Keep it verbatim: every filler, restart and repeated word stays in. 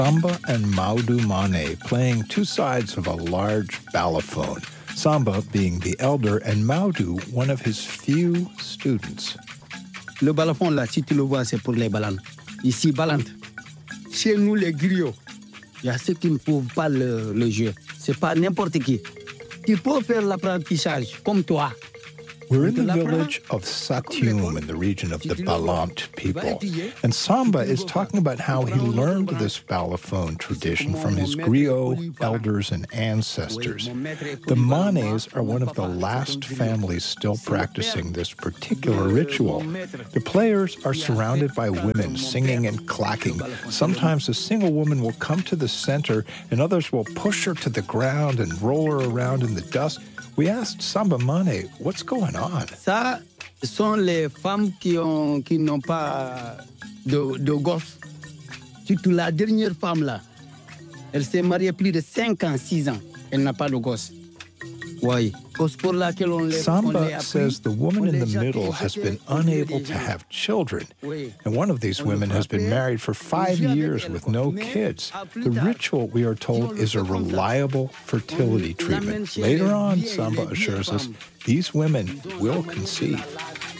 Samba and Maodo Mane playing two sides of a large balafon, Samba being the elder and Maodo one of his few students. Le balafon, là, si tu le vois, c'est pour les balantes. Ici, balante. Chez nous, les griots, il y a ceux qui ne peuvent pas le, le jeu. C'est pas n'importe qui. Tu peux faire l'apprentissage comme toi. We're in the village of Satyum in the region of the Balant people, and Samba is talking about how he learned this balafon tradition from his griot elders and ancestors. The Manes are one of the last families still practicing this particular ritual. The players are surrounded by women singing and clacking. Sometimes a single woman will come to the center, and others will push her to the ground and roll her around in the dust. We asked Samba Mane, what's going on? Ça, ce sont les femmes qui ont, qui n'ont pas de, de gosses. Surtout la dernière femme là. Elle s'est mariée plus de cinq ans, six ans. Elle n'a pas de gosse. Oui. Samba says the woman in the middle has been unable to have children, and one of these women has been married for five years with no kids. The ritual, we are told, is a reliable fertility treatment. Later on, Samba assures us, these women will conceive.